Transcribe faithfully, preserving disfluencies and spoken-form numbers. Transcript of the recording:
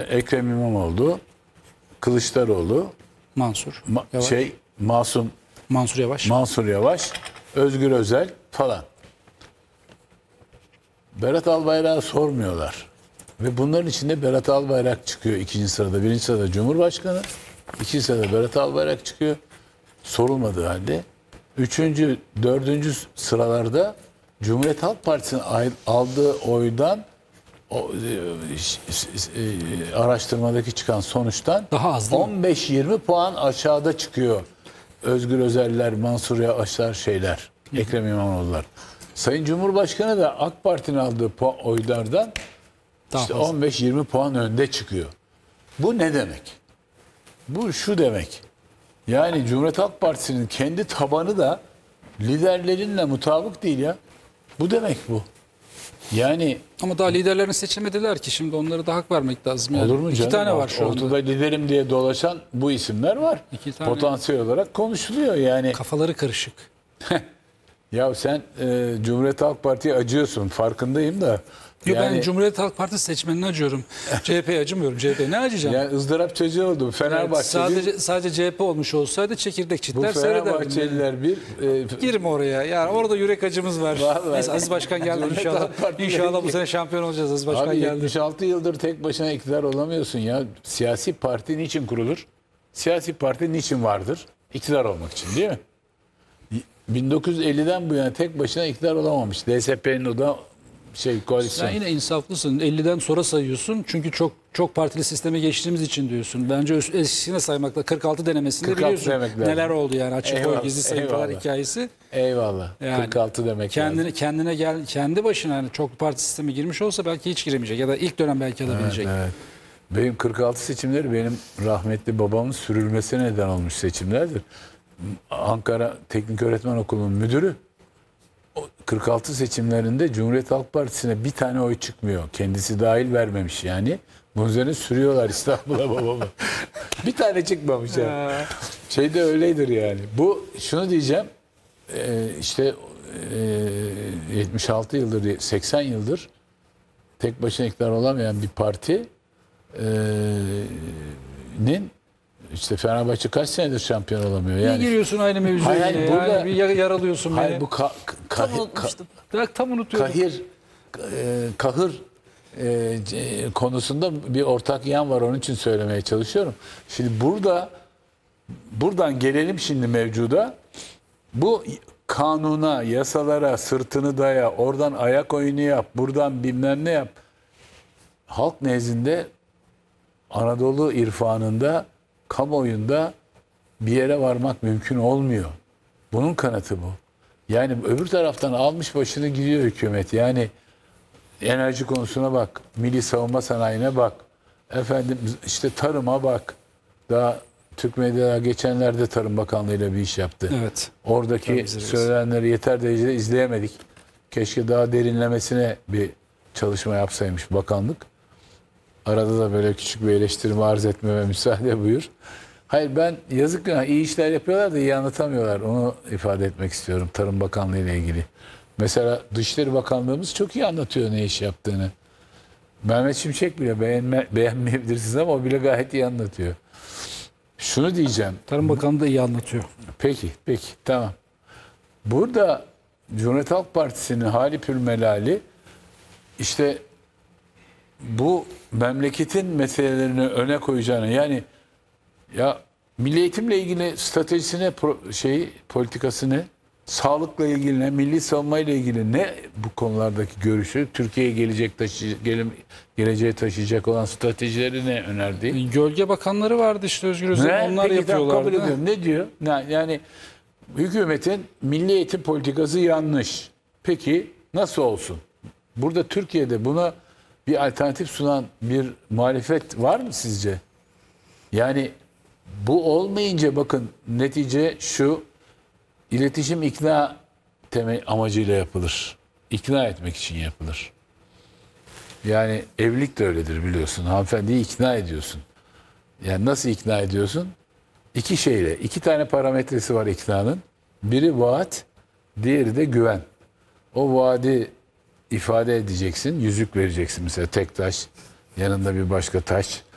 Ekrem İmamoğlu, Kılıçdaroğlu, Mansur. ma- Yavaş. şey Masum Mansur Yavaş. Mansur Yavaş, Özgür Özel falan. Berat Albayrak'ı sormuyorlar. Ve bunların içinde Berat Albayrak çıkıyor ikinci sırada. Birinci sırada Cumhurbaşkanı, ikinci sırada Berat Albayrak çıkıyor. Sorulmadığı halde. Üçüncü, dördüncü sıralarda Cumhuriyet Halk Partisi'nin ay- aldığı oydan o, e, e, e, araştırmadaki çıkan sonuçtan Daha az değil mi? on beş yirmi puan aşağıda çıkıyor. Özgür Özeller, Mansur Yavaşlar şeyler, Ekrem İmamoğlu'lar. Sayın Cumhurbaşkanı da AK Parti'nin aldığı puan, oylardan Daha işte fazla. on beş yirmi puan önde çıkıyor. Bu ne demek? Bu şu demek. Yani Cumhuriyet Halk Partisi'nin kendi tabanı da liderlerinle mutabık değil ya. Bu demek bu. Yani Ama daha liderlerini seçemediler ki, şimdi onlara da hak vermek lazım. Yani. olur mu canım? İki tane var şu anda. Ortada liderim diye dolaşan bu isimler var. İki tane. Potansiyel olarak konuşuluyor yani. Kafaları karışık. Ya sen e, Cumhuriyet Halk Parti'ye acıyorsun, farkındayım da. Yo, yani, ben Cumhuriyet Halk Partisi seçmenine acıyorum. C H P'ye acımıyorum. C H P'ye ne acıyacağım? yani ızdırap çocuğu oldum. Evet, Fenerbahçeli. sadece sadece C H P olmuş olsaydı çekirdek bu çitler seyrederdim. Fenerbahçeliler bir e, Girme oraya. Yani orada yürek acımız var. Vallahi. Neyse, Aziz Başkan geldi Cumhuriyet inşallah. Halk Partileri- İnşallah bu sene şampiyon olacağız. Aziz Başkan Abi geldi. yetmiş altı yıldır tek başına iktidar olamıyorsun ya. Siyasi parti niçin kurulur? Siyasi parti niçin vardır? İktidar olmak için değil mi? bin dokuz yüz elliden bu yana tek başına iktidar olamamış. D S P'nin o da şey koalisyon. Sen yine insaflısın. elliden sonra sayıyorsun. Çünkü çok çok partili sisteme geçtiğimiz için diyorsun. Bence öz- eskisine saymakla kırk altı denemesinde kırk altı biliyorsun demek lazım. neler oldu yani. Açık oy, Eyvallah, gizli sayımlar eyvallah. hikayesi. Eyvallah. Yani kırk altı demek Kendine lazım. kendine gel, kendi başına yani çok parti sistemi girmiş olsa belki hiç giremeyecek ya da ilk dönem belki alabilecek. Evet. Benim kırk altı seçimleri benim rahmetli babamın sürülmesine neden olmuş seçimlerdir. Ankara Teknik Öğretmen Okulu'nun müdürü o kırk altı seçimlerinde Cumhuriyet Halk Partisi'ne bir tane oy çıkmıyor. Kendisi dahil vermemiş yani. Bunun üzerine sürüyorlar İstanbul'a babamı. Bir tane çıkmamış ya. Şey de öyledir yani. Bu şunu diyeceğim. e, işte e, yetmiş altı yıldır, seksen yıldır tek başına iktidar olamayan bir partinin işte Fenerbahçe kaç senedir şampiyon olamıyor Niye yani. giriyorsun aynı mevzuya Hayır, yine? hayır, burada- Yani bir yar- yaralıyorsun Hayır beni. bu ka, ka, Tam ka, unutmuştum. Ben tam unutuyorum. kahir e, kahır e, c- konusunda bir ortak yan var, onun için söylemeye çalışıyorum. Şimdi burada buradan gelelim şimdi mevcuda. Bu kanuna, yasalara sırtını daya, oradan ayak oyunu yap, buradan bilmem ne yap. Halk nezdinde Anadolu irfanında, kamuoyunda bir yere varmak mümkün olmuyor. Bunun kanıtı bu. Yani öbür taraftan almış başını gidiyor hükümet. Yani enerji konusuna bak, milli savunma sanayine bak, efendim işte tarıma bak. Daha Türk medyada geçenlerde Tarım Bakanlığı ile bir iş yaptı. Evet. Oradaki Tabii bize söylenenleri yeter derecede izleyemedik. Keşke daha derinlemesine bir çalışma yapsaymış bakanlık. Arada da böyle küçük bir eleştirimi arz etmeme müsaade buyur. Hayır, ben yazık ya, iyi işler yapıyorlar da iyi anlatamıyorlar. Onu ifade etmek istiyorum Tarım Bakanlığı ile ilgili. Mesela Dışişleri Bakanlığımız çok iyi anlatıyor ne iş yaptığını. Mehmet Şimşek bile beğenme, beğenmeyebilirsiniz ama o bile gayet iyi anlatıyor. Şunu diyeceğim. Tarım Bakanı da iyi anlatıyor. Peki, peki, tamam. Burada Cumhuriyet Halk Partisi'nin hali pürmelali işte bu memleketin meselelerini öne koyacağını, yani ya milli eğitimle ilgili stratejisine pro- şeyi politikasını, sağlıkla ilgili ne, milli savunmayla ilgili ne bu konulardaki görüşü, Türkiye'ye gelecek taşı, gelim, geleceğe taşıyacak olan stratejileri ne önerdi? Gölge bakanları vardı işte Özgür Özel. Onlar Peki, tamam, kabul yapıyorlardı. ediyorum. Ne diyor? Ne- Yani hükümetin milli eğitim politikası yanlış. Peki nasıl olsun? Burada Türkiye'de buna bir alternatif sunan bir muhalefet var mı sizce? Yani bu olmayınca bakın netice şu: iletişim ikna temel amacıyla yapılır. İkna etmek için yapılır. Yani evlilik de öyledir biliyorsun. Hanımefendiyi ikna ediyorsun. Yani nasıl ikna ediyorsun? İki şeyle. İki tane parametresi var iknanın. Biri vaat, diğeri de güven. O vaadi ifade edeceksin. Yüzük vereceksin mesela, tek taş. Yanında bir başka taş.